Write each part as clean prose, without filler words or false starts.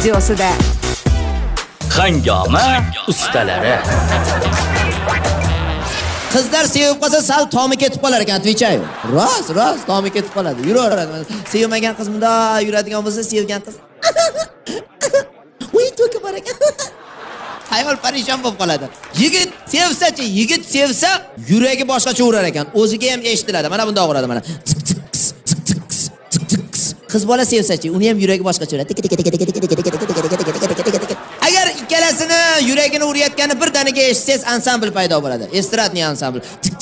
radiosida. Hangoma ustalari. Qizlar sevib qolsa sal tomi ketib qolar ekan, Twitchay. Rost tomi ketib qoladi. Yuraveradi. Sevmagan qiz bunda yuradigan bo'lsa, sevgan qiz. Voy, to'ki bor ekan. Ayol parishon bo'lib qoladi. Yigit sevsa, yuragi boshqacha urar ekan. O'ziga ham eshitiladi. Mana bunday uradi mana. Qiz bola sevsa-chi, uni ham yuragi boshqacha uradi. Agar ikkalasini yuragini urayotgani birdaniga eshitsangiz, ansambl paydo bo'ladi. Estradniy ansambl.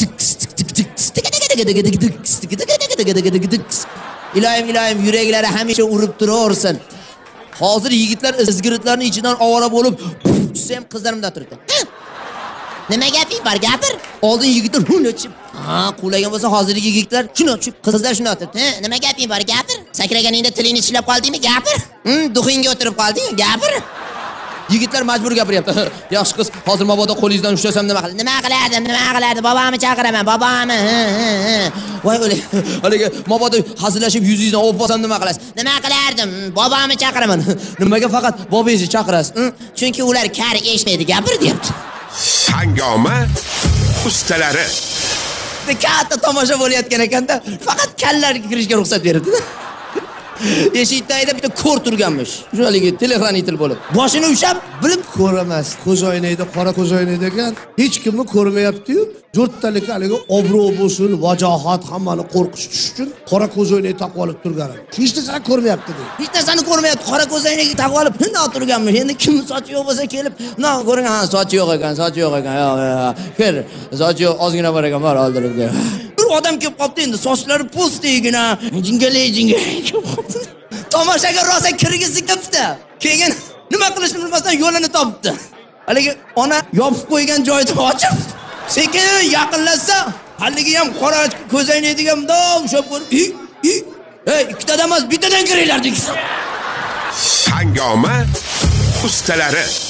Iloyim yuraklari hamisha urib turaversin. Hozir yigitlar izgiritlarning ichidan ovora bo'lib, ham qizlarimdan turibdi. Nima gaping bor, gapir. Oldin yigitlar hunachib, qulagan bo'lsa, hozirgi yigitlar shunachib, qizlar shunday turibdi. Nima gaping bor, gapir. Sakraganingda tilingni tishlab qoldingmi, gapir. Duxingga o'tirib qolding, gapir. Yigitlar majbur gapiryapti. Yaxshi qiz, hozir mabodo qo'lingizdan ushlasam nima qiladi? Nima qilardim? Bobomni chaqiraman, bobomni. Voy o'li. Haliga mabodo hazillashib yuzingizdan olib bo'lsam nima qilasiz? Nima qilardim? Bobomni chaqiraman. Nimaga faqat bobongizni chaqirasiz? Chunki ular kari eshitmaydi, gapir deyapti. Hangoma ustalari. Katta tomosha bo'layotgan ekanda, faqat kallarga kirishga ruxsat beribdi. Eshikda bitta ko'r turganmish. Shunaligi telefonitel bo'lib. Boshini ushab, bilib ko'ramas. Ko'zoynakda, qora ko'zoynakda ekan, hech kimni ko'rmayapti-yu. Jo'rttalik haliga obro' bo'lsin, vajohat, hammani qo'rqish uchun qora ko'zoynak taqib olib turgan. Hech narsani ko'rmayapti deydi. Hech narsani ko'rmayapti, qora ko'zoynakni taqib olib, bunday turganmish. Endi kim sochi yo'q bo'lsa kelib, "Mana ko'ring, sochi yo'q ekan. Yo'q. Kel, sochi yo'q, ozgina bor ekan, bor oldirib ber." Bir odam kelib qopti endi, sochlari po'stdagina, jingalay. Tomoshaga rosa kirgisi kelibdi. Keyin nima qilishni bilmasdan yo'lini topibdi. Haligi ona yopib qo'ygan joyni ochib, sekin yaqinlashsa, haligi ham qora ko'zoynakdiga bundoq ushab ko'rib, "Ey, ikkitadan emas, bittadan kiringlar" deydi. Hangoma ustalari.